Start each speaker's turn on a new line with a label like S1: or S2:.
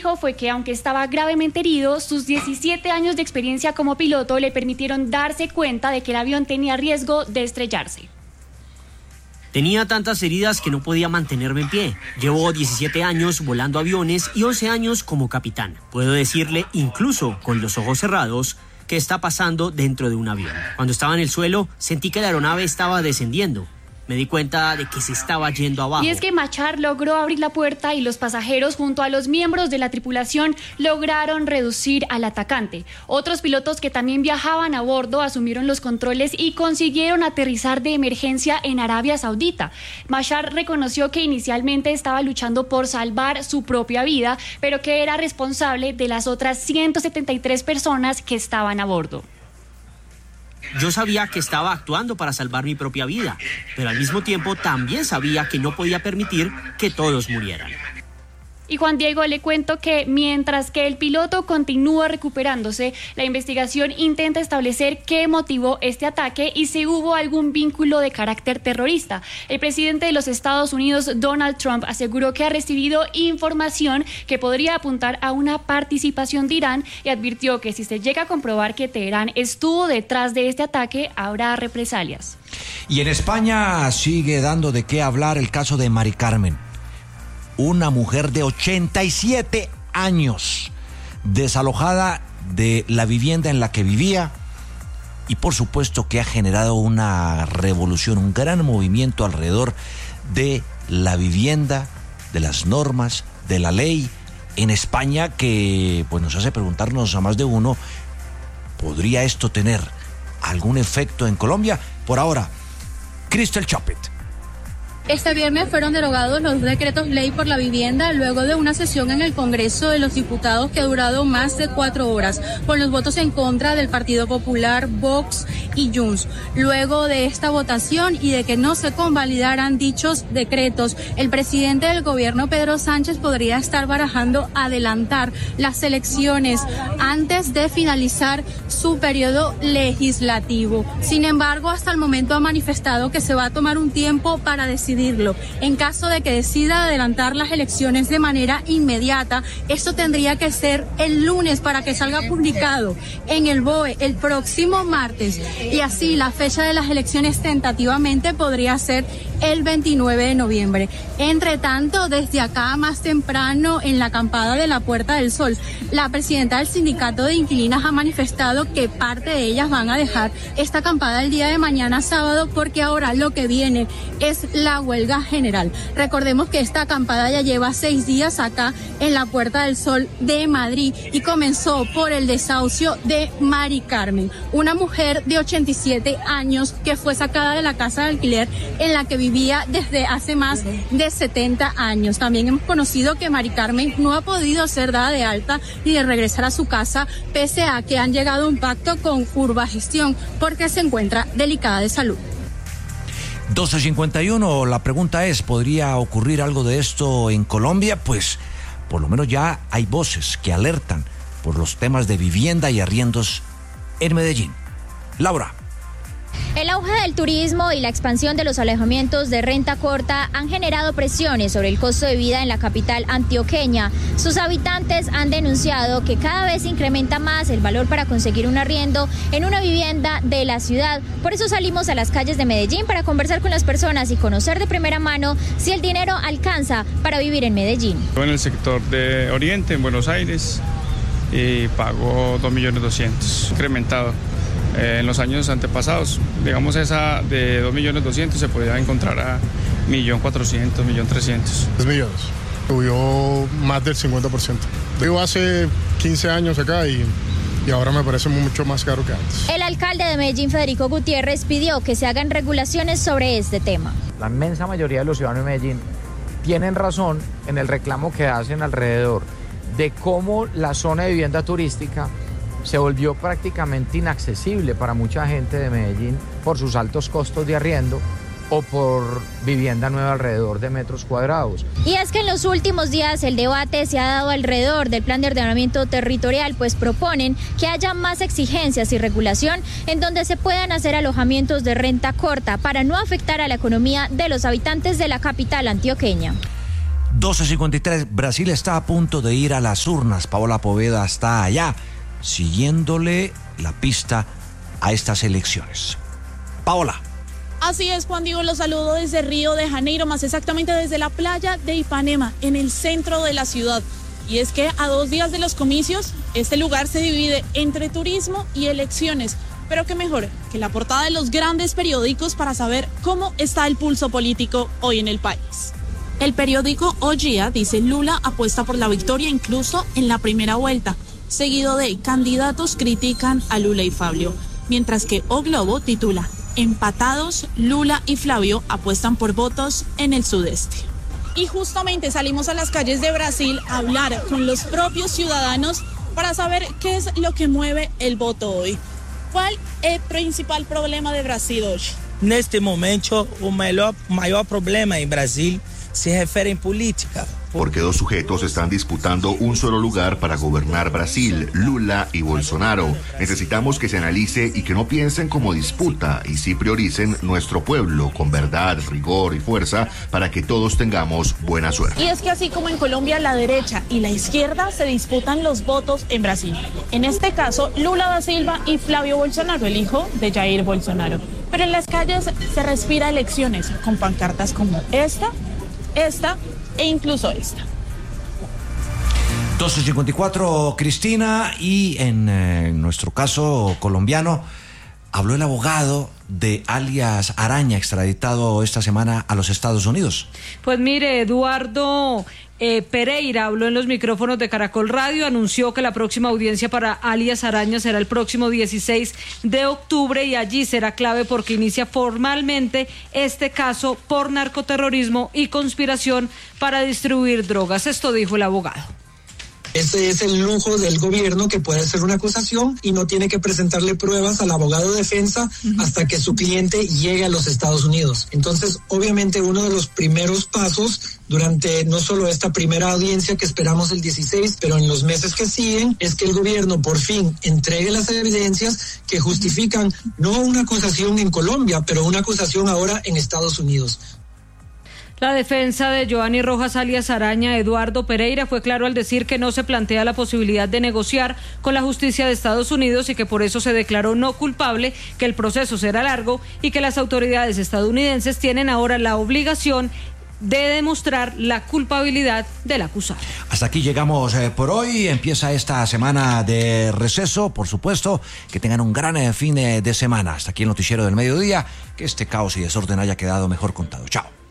S1: dijo fue que aunque estaba gravemente herido, sus 17 años de experiencia como piloto le permitieron darse cuenta de que el avión tenía riesgo de estrellarse.
S2: Tenía tantas heridas que no podía mantenerme en pie. Llevo 17 años volando aviones y 11 años como capitán. Puedo decirle, incluso con los ojos cerrados, que está pasando dentro de un avión. Cuando estaba en el suelo, sentí que la aeronave estaba descendiendo. Me di cuenta de que se estaba yendo abajo.
S1: Y es que Machar logró abrir la puerta y los pasajeros junto a los miembros de la tripulación lograron reducir al atacante. Otros pilotos que también viajaban a bordo asumieron los controles y consiguieron aterrizar de emergencia en Arabia Saudita. Machar reconoció que inicialmente estaba luchando por salvar su propia vida, pero que era responsable de las otras 173 personas que estaban a bordo.
S2: Yo sabía que estaba actuando para salvar mi propia vida, pero al mismo tiempo también sabía que no podía permitir que todos murieran.
S1: Y Juan Diego, le cuento que mientras que el piloto continúa recuperándose, la investigación intenta establecer qué motivó este ataque y si hubo algún vínculo de carácter terrorista. El presidente de los Estados Unidos, Donald Trump, aseguró que ha recibido información que podría apuntar a una participación de Irán y advirtió que si se llega a comprobar que Teherán estuvo detrás de este ataque, habrá represalias.
S3: Y en España sigue dando de qué hablar el caso de Mari Carmen. Una mujer de 87 años, desalojada de la vivienda en la que vivía y por supuesto que ha generado una revolución, un gran movimiento alrededor de la vivienda, de las normas, de la ley en España que pues nos hace preguntarnos a más de uno, ¿podría esto tener algún efecto en Colombia? Por ahora, Crystal Chopet.
S4: Este viernes fueron derogados los decretos ley por la vivienda luego de una sesión en el Congreso de los Diputados que ha durado más de 4 horas, con los votos en contra del Partido Popular, Vox y Junts. Luego de esta votación y de que no se convalidaran dichos decretos, el presidente del gobierno, Pedro Sánchez, podría estar barajando adelantar las elecciones antes de finalizar su periodo legislativo. Sin embargo, hasta el momento ha manifestado que se va a tomar un tiempo para decidirlo. En caso de que decida adelantar las elecciones de manera inmediata, esto tendría que ser el lunes para que salga publicado en el BOE el próximo martes. Y así la fecha de las elecciones tentativamente podría ser el 29 de noviembre. Entre tanto, desde acá más temprano en la acampada de la Puerta del Sol, la presidenta del sindicato de inquilinas ha manifestado que parte de ellas van a dejar esta acampada el día de mañana sábado porque ahora lo que viene es la huelga general. Recordemos que esta acampada ya lleva 6 días acá en la Puerta del Sol de Madrid y comenzó por el desahucio de Mari Carmen, una mujer de 87 años que fue sacada de la casa de alquiler en la que vivía desde hace más de 70 años. También hemos conocido que Mari Carmen no ha podido ser dada de alta ni de regresar a su casa pese a que han llegado a un pacto con Urbagestión porque se encuentra delicada de salud.
S3: 12:51, la pregunta es, ¿podría ocurrir algo de esto en Colombia? Pues por lo menos ya hay voces que alertan por los temas de vivienda y arriendos en Medellín. Laura.
S5: El auge del turismo y la expansión de los alojamientos de renta corta han generado presiones sobre el costo de vida en la capital antioqueña. Sus habitantes han denunciado que cada vez incrementa más el valor para conseguir un arriendo en una vivienda de la ciudad. Por eso salimos a las calles de Medellín para conversar con las personas y conocer de primera mano si el dinero alcanza para vivir en Medellín.
S6: En el sector de Oriente, en Buenos Aires, y pago 2.200.000, incrementado. En los años antepasados, digamos esa de 2.200.000 se podía encontrar a 1.400.000, 1.300.000.
S7: 3 millones, subió más del 50%. Vivo hace 15 años acá y ahora me parece mucho más caro que antes.
S5: El alcalde de Medellín, Federico Gutiérrez, pidió que se hagan regulaciones sobre este tema.
S8: La inmensa mayoría de los ciudadanos de Medellín tienen razón en el reclamo que hacen alrededor de cómo la zona de vivienda turística se volvió prácticamente inaccesible para mucha gente de Medellín por sus altos costos de arriendo o por vivienda nueva alrededor de metros cuadrados.
S5: Y es que en los últimos días el debate se ha dado alrededor del plan de ordenamiento territorial, pues proponen que haya más exigencias y regulación en donde se puedan hacer alojamientos de renta corta para no afectar a la economía de los habitantes de la capital antioqueña.
S3: 12:53, Brasil está a punto de ir a las urnas. Paola Poveda está allá, siguiéndole la pista a estas elecciones. Paola.
S9: Así es, Juan Diego, los saludo desde Río de Janeiro, más exactamente desde la playa de Ipanema, en el centro de la ciudad. Y es que a 2 días de los comicios, este lugar se divide entre turismo y elecciones. Pero qué mejor que la portada de los grandes periódicos para saber cómo está el pulso político hoy en el país. El periódico O Dia dice: Lula apuesta por la victoria incluso en la primera vuelta, seguido de candidatos critican a Lula y Fabio. Mientras que O Globo titula: empatados, Lula y Flavio apuestan por votos en el sudeste. Y justamente salimos a las calles de Brasil a hablar con los propios ciudadanos para saber qué es lo que mueve el voto hoy. ¿Cuál es el principal problema de Brasil hoy?
S10: Neste momento, o maior problema em Brasil se refere em política.
S11: Porque 2 sujetos están disputando un solo lugar para gobernar Brasil, Lula y Bolsonaro. Necesitamos que se analice y que no piensen como disputa y sí prioricen nuestro pueblo con verdad, rigor y fuerza para que todos tengamos buena suerte.
S9: Y es que así como en Colombia la derecha y la izquierda se disputan los votos en Brasil. En este caso, Lula da Silva y Flavio Bolsonaro, el hijo de Jair Bolsonaro. Pero en las calles se respira elecciones con pancartas como esta e incluso esta.
S3: 12:54, Cristina, y en nuestro caso colombiano habló el abogado de alias Araña, extraditado esta semana a los Estados Unidos.
S12: Pues mire, Eduardo Pereira habló en los micrófonos de Caracol Radio, anunció que la próxima audiencia para alias Araña será el próximo 16 de octubre y allí será clave porque inicia formalmente este caso por narcoterrorismo y conspiración para distribuir drogas. Esto dijo el abogado.
S13: Ese es el lujo del gobierno, que puede hacer una acusación y no tiene que presentarle pruebas al abogado de defensa hasta que su cliente llegue a los Estados Unidos. Entonces, obviamente, uno de los primeros pasos durante no solo esta primera audiencia que esperamos el 16, pero en los meses que siguen, es que el gobierno por fin entregue las evidencias que justifican no una acusación en Colombia, pero una acusación ahora en Estados Unidos.
S12: La defensa de Joanny Rojas alias Araña, Eduardo Pereira, fue claro al decir que no se plantea la posibilidad de negociar con la justicia de Estados Unidos y que por eso se declaró no culpable, que el proceso será largo y que las autoridades estadounidenses tienen ahora la obligación de demostrar la culpabilidad del acusado.
S3: Hasta aquí llegamos por hoy. Empieza esta semana de receso, por supuesto. Que tengan un gran fin de semana. Hasta aquí el noticiero del mediodía. Que este caos y desorden haya quedado mejor contado. Chao.